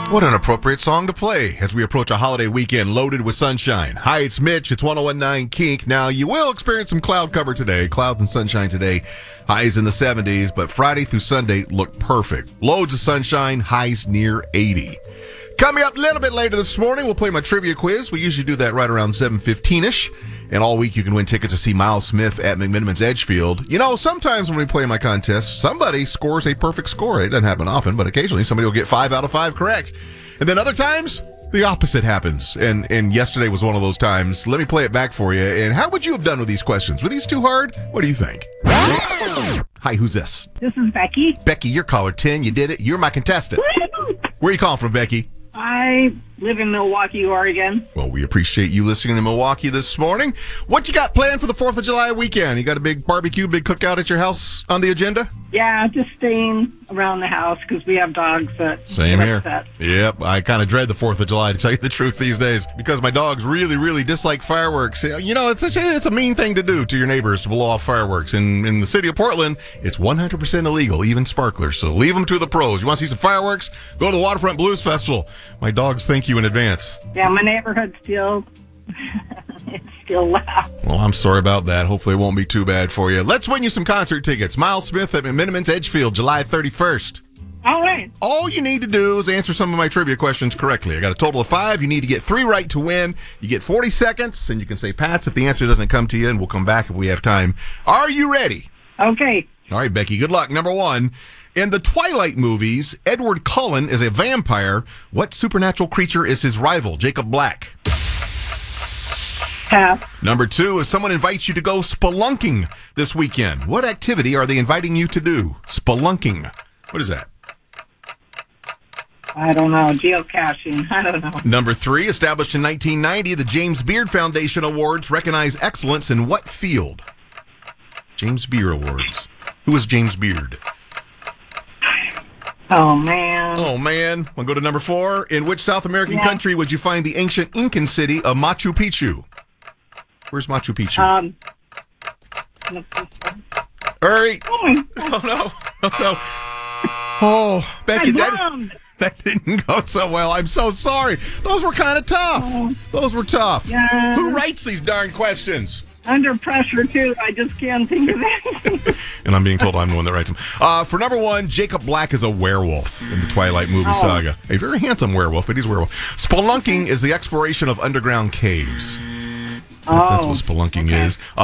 What an appropriate song to play as we approach a holiday weekend loaded with sunshine. Hi, it's Mitch. It's 1019 Kink. Now, you will experience some cloud cover today. Clouds and sunshine today. Highs in the 70s, but Friday through Sunday look perfect. Loads of sunshine, highs near 80. Coming up a little bit later this morning, we'll play my trivia quiz. We usually do that right around 7:15-ish. And all week you can win tickets to see Miles Smith at McMenamins Edgefield. You know, sometimes when we play my contest, somebody scores a perfect score. It doesn't happen often, but occasionally somebody will get 5 out of 5 correct. And then other times, the opposite happens. And yesterday was one of those times. Let me play it back for you. And how would you have done with these questions? Were these too hard? What do you think? Hi, who's this? This is Becky. Becky, you're caller 10. You did it. You're my contestant. Where are you calling from, Becky? I live in Milwaukee, Oregon. Well, we appreciate you listening to Milwaukee this morning. What you got planned for the 4th of July weekend? You got a big barbecue, big cookout at your house on the agenda? Yeah, just staying around the house because we have dogs that Same get here. upset. Yep, I kind of dread the 4th of July, to tell you the truth, these days, because my dogs really, really dislike fireworks. You know, it's a mean thing to do to your neighbors to blow off fireworks. In the city of Portland, it's 100% illegal, even sparklers. So leave them to the pros. You want to see some fireworks? Go to the Waterfront Blues Festival. My dogs thank you in advance. Yeah, my neighborhood's still, it's still loud. Well, I'm sorry about that. Hopefully it won't be too bad for you. Let's win you some concert tickets. Miles Smith at McMenamins Edgefield, July 31st. All right. All you need to do is answer some of my trivia questions correctly. I got a total of 5. You need to get 3 right to win. You get 40 seconds, and you can say pass if the answer doesn't come to you, and we'll come back if we have time. Are you ready? Okay. All right, Becky, good luck. Number 1. In the Twilight movies, Edward Cullen is a vampire. What supernatural creature is his rival, Jacob Black? Pass. Number 2, if someone invites you to go spelunking this weekend, what activity are they inviting you to do? Spelunking. What is that? I don't know. Geocaching. I don't know. Number 3, established in 1990, the James Beard Foundation Awards recognize excellence in what field? James Beard Awards. Who is James Beard? Oh, man. Oh, man. Want to go to number 4? In which South American country would you find the ancient Incan city of Machu Picchu? Where's Machu Picchu? Hurry. Oh, my Oh, no. Oh, no. Oh, Becky, that didn't go so well. I'm so sorry. Those were kind of tough. Those were tough. Yeah. Who writes these darn questions? Under pressure, too. I just can't think of anything. And I'm being told I'm the one that writes them. For number 1, Jacob Black is a werewolf in the Twilight movie saga. A very handsome werewolf, but he's a werewolf. Spelunking is the exploration of underground caves. That's what spelunking is.